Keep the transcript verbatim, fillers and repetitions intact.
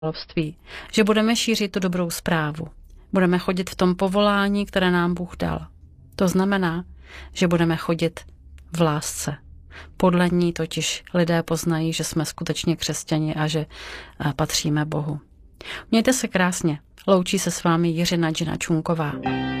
království, že budeme šířit tu dobrou zprávu. Budeme chodit v tom povolání, které nám Bůh dal. To znamená, že budeme chodit v lásce. Podle ní totiž lidé poznají, že jsme skutečně křesťani a že patříme Bohu. Mějte se krásně. Loučí se s vámi Jiřina Džina Čunková.